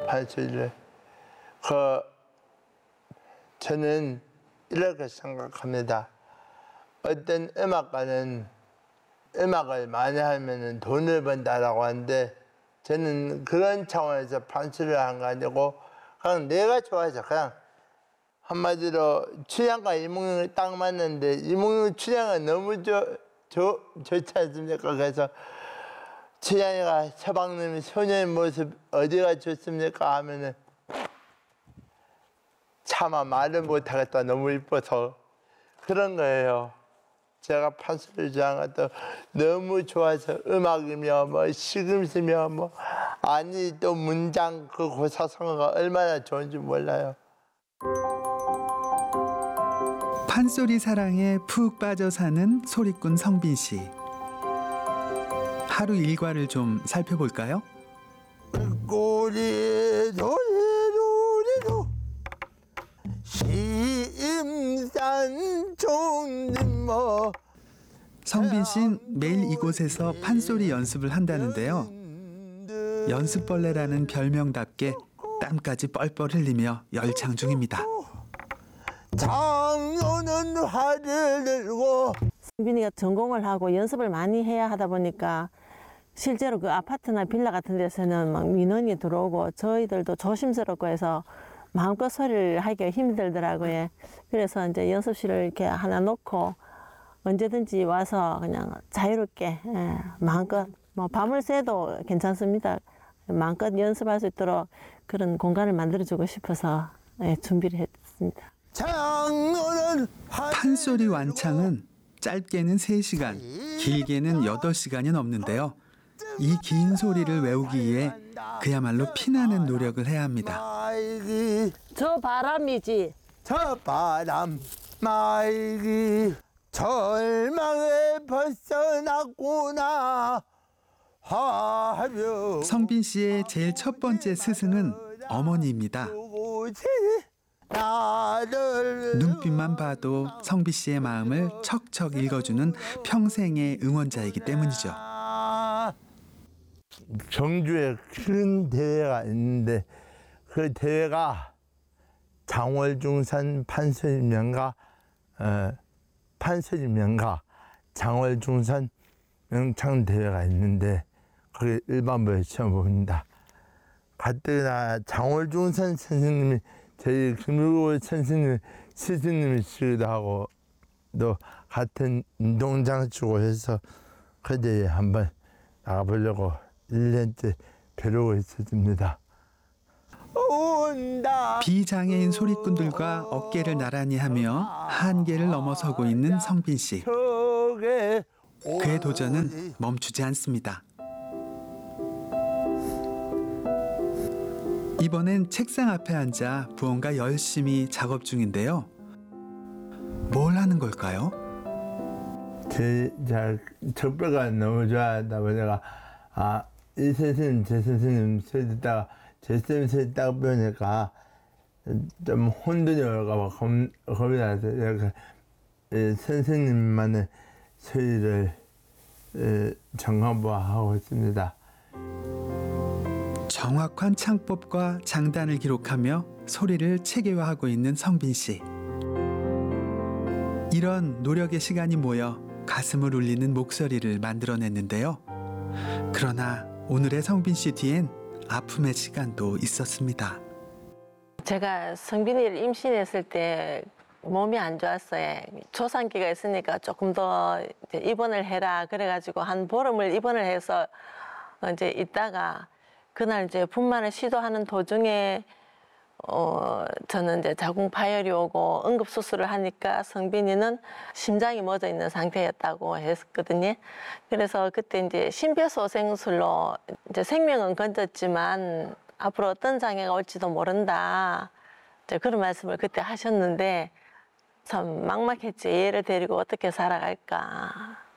판소리를. 저는 이렇게 생각합니다. 어떤 음악가는 음악을 많이 하면 돈을 번다라고 하는데 저는 그런 차원에서 판소리를 한 거 아니고 그냥 내가 좋아해서 그냥 한마디로 취향과 이몽룡이 딱 맞는데 이몽룡 취향은 너무 좋지 않습니까? 그래서 취향이가 서방님이 소녀의 모습 어디가 좋습니까? 하면은 차마 말을 못하겠다. 너무 이뻐서 그런 거예요. 제가 판소리를 좋아하는 것도 너무 좋아서 음악이며 뭐 시금치며 뭐 아니 또 문장 그 고사성어가 얼마나 좋은지 몰라요. 판소리 사랑에 푹 빠져 사는 소리꾼 성빈 씨. 하루 일과를 좀 살펴볼까요? 꼬리도 심산 좋은 뭐 성빈 씨는 매일 이곳에서 판소리 연습을 한다는데요. 연습벌레라는 별명답게 땀까지 뻘뻘 흘리며 열창 중입니다. 장로는 활을 들고 성빈이가 전공을 하고 연습을 많이 해야 하다 보니까 실제로 그 아파트나 빌라 같은 데서는 막 민원이 들어오고 저희들도 조심스럽고 해서 마음껏 소리를 하기가 힘들더라고요. 그래서 이제 연습실을 이렇게 하나 놓고 언제든지 와서 그냥 자유롭게 마음껏 뭐 밤을 새도 괜찮습니다. 마음껏 연습할 수 있도록 그런 공간을 만들어주고 싶어서 준비를 했습니다. 판소리 완창은 짧게는 3시간, 길게는 8시간이 넘는데요. 이 긴 소리를 외우기 위해 그야말로 피나는 노력을 해야 합니다. 저 바람이지. 저 바람 말기 절망에 벗어났구나 하며 성빈 씨의 제일 첫 번째 스승은 어머니입니다. 눈빛만 봐도 성빈 씨의 마음을 척척 읽어주는 평생의 응원자이기 때문이죠. 경주에 큰 대회가 있는데 그 대회가 장월중산 판소리명가 장월중산 명창 대회가 있는데 거기 일반부에 시험 봅니다. 가뜩이나 장월중산 선생님이 저희 김일고 선생님 스승님이시기도 하고 또 같은 운동장 주고 해서 그 대회에 한번 나가보려고 1년째 벼르고 있었습니다. 비장애인 소리꾼들과 어깨를 나란히 하며 한계를 넘어서고 있는 성빈 씨. 그의 도전은 멈추지 않습니다. 이번엔 책상 앞에 앉아 무언가 열심히 작업 중인데요. 뭘 하는 걸까요? 척배가 너무 좋아하다 보니까 이 선생님 제 선생님 소리 듣다가 제 선생님 소리 딱 배우니까 좀 혼돈이 올까 봐 겁이 나서 이렇게 선생님만의 소리를 점검하고 있습니다. 정확한 창법과 장단을 기록하며 소리를 체계화하고 있는 성빈 씨. 이런 노력의 시간이 모여 가슴을 울리는 목소리를 만들어냈는데요. 그러나 오늘의 성빈 씨 뒤엔 아픔의 시간도 있었습니다. 제가 성빈이를 임신했을 때 몸이 안 좋았어요. 조산기가 있으니까 조금 더 이제 입원을 해라. 그래가지고 한 보름을 입원을 해서 이제 있다가 그날 이제 분만을 시도하는 도중에 저는 이제 자궁 파열이 오고 응급 수술을 하니까 성빈이는 심장이 멎어 있는 상태였다고 했거든요. 그래서 그때 이제 심폐소생술로 이제 생명은 건졌지만 앞으로 어떤 장애가 올지도 모른다. 이제 그런 말씀을 그때 하셨는데 참 막막했지. 얘를 데리고 어떻게 살아갈까.